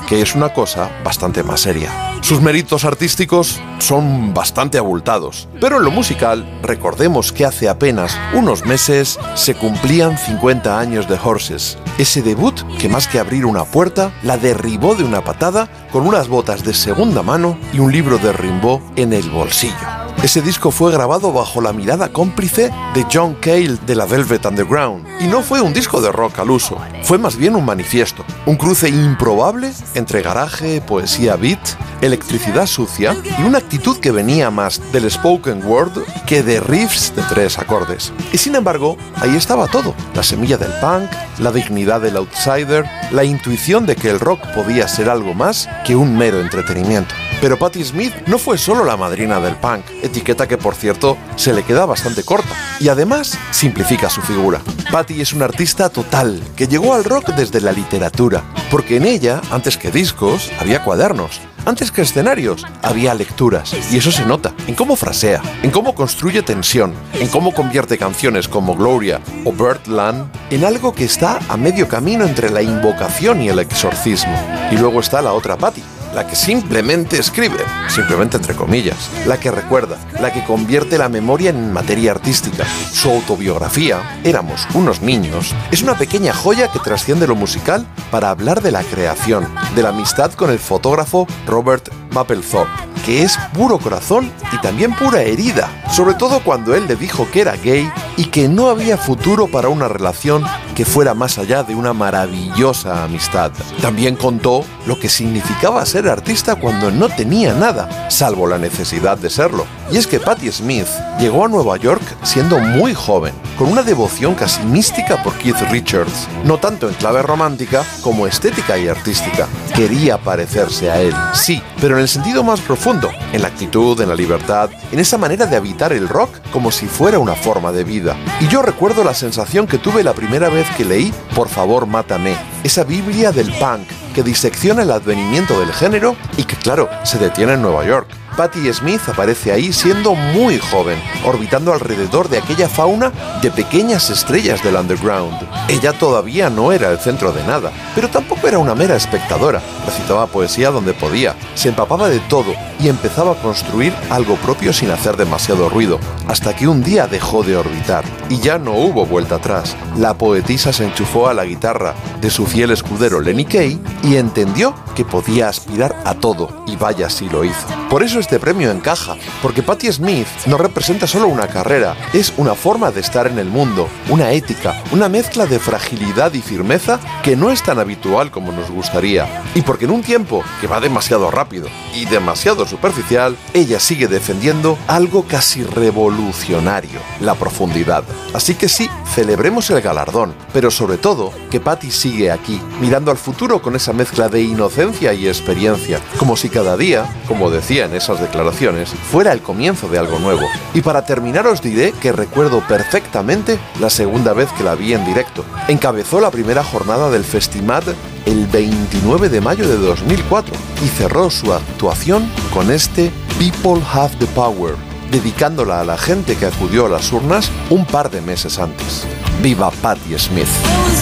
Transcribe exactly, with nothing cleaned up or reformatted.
que es una cosa bastante más seria. Sus méritos artísticos son bastante abultados, pero en lo musical, recordemos que hace apenas unos meses se cumplían cincuenta años de Horses, ese debut que más que abrir una puerta, la derribó de una patada con unas botas de segunda mano y un libro de Rimbaud en el bolsillo. Ese disco fue grabado bajo la mirada cómplice de John Cale de la Velvet Underground, y no fue un disco de rock al uso, fue más bien un manifiesto, un cruce improbable entre garaje, poesía beat, electricidad sucia y una actitud que venía más del spoken word que de riffs de tres acordes. Y sin embargo, ahí estaba todo, la semilla del punk, la dignidad del outsider, la intuición de que el rock podía ser algo más que un mero entretenimiento. Pero Patti Smith no fue solo la madrina del punk, etiqueta que por cierto se le queda bastante corta, y además simplifica su figura. Patti es una artista total, que llegó al rock desde la literatura, porque en ella, antes que discos, había cuadernos. Antes que escenarios, había lecturas, y eso se nota en cómo frasea, en cómo construye tensión, en cómo convierte canciones como Gloria o Birdland en algo que está a medio camino entre la invocación y el exorcismo. Y luego está la otra Patti, la que simplemente escribe, simplemente entre comillas, la que recuerda, la que convierte la memoria en materia artística. Su autobiografía, Éramos unos niños, es una pequeña joya que trasciende lo musical para hablar de la creación, de la amistad con el fotógrafo Robert Mapplethorpe, que es puro corazón y también pura herida, sobre todo cuando él le dijo que era gay y que no había futuro para una relación que fuera más allá de una maravillosa amistad. También contó lo que significaba ser artista cuando no tenía nada, salvo la necesidad de serlo. Y es que Patti Smith llegó a Nueva York siendo muy joven, con una devoción casi mística por Keith Richards, no tanto en clave romántica como estética y artística. Quería parecerse a él, sí, pero en el sentido más profundo, en la actitud, en la libertad, en esa manera de habitar el rock como si fuera una forma de vida. Y yo recuerdo la sensación que tuve la primera vez que leí Por favor, mátame, esa Biblia del punk que disecciona el advenimiento del género y que, claro, se detiene en Nueva York. Patti Smith aparece ahí siendo muy joven, orbitando alrededor de aquella fauna de pequeñas estrellas del underground. Ella todavía no era el centro de nada, pero tampoco era una mera espectadora. Recitaba poesía donde podía, se empapaba de todo y empezaba a construir algo propio sin hacer demasiado ruido, hasta que un día dejó de orbitar y ya no hubo vuelta atrás. La poetisa se enchufó a la guitarra de su fiel escudero Lenny Kaye y entendió que podía aspirar a todo, y vaya si lo hizo. Por eso este premio encaja, porque Patti Smith no representa solo una carrera, es una forma de estar en el mundo, una ética, una mezcla de fragilidad y firmeza que no es tan habitual como nos gustaría. Y porque en un tiempo que va demasiado rápido y demasiado superficial, ella sigue defendiendo algo casi revolucionario, la profundidad. Así que sí, celebremos el galardón, pero sobre todo que Patti sigue aquí, mirando al futuro con esa mezcla de inocencia y experiencia, como si cada día, como decía en esas declaraciones, fuera el comienzo de algo nuevo. Y para terminar os diré que recuerdo perfectamente la segunda vez que la vi en directo. Encabezó la primera jornada del Festimad el veintinueve de mayo de dos mil cuatro y cerró su actuación con este People Have the Power, dedicándola a la gente que acudió a las urnas un par de meses antes. ¡Viva Patti Smith!